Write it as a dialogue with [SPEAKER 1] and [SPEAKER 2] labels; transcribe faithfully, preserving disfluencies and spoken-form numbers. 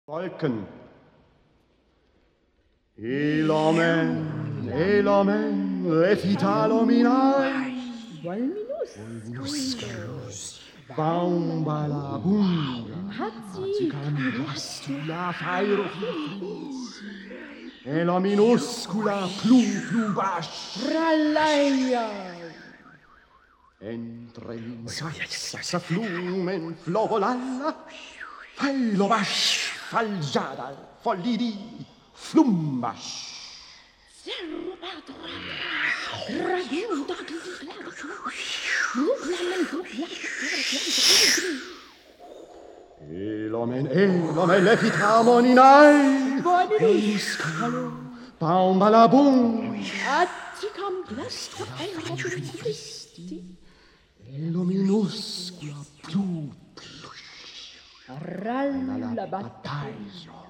[SPEAKER 1] Wolken. Il omen, il omen, effitalominai.
[SPEAKER 2] Volminus.
[SPEAKER 1] Baumbala bunga.
[SPEAKER 2] Hatzi.
[SPEAKER 1] Cambastula fairoflis. E la minuscula plu plu bash.
[SPEAKER 2] Ralaia.
[SPEAKER 1] Entre l'insassa flumen flovolalla. Failo bash, falgiada, follidi, flumbash. Elomen, elomen, lefitamoninai.
[SPEAKER 2] Volminus.
[SPEAKER 1] Baumbalabum.
[SPEAKER 2] Atticam blastra aerobisti.
[SPEAKER 1] Elo minuscula plu.
[SPEAKER 2] Ralla battaglia.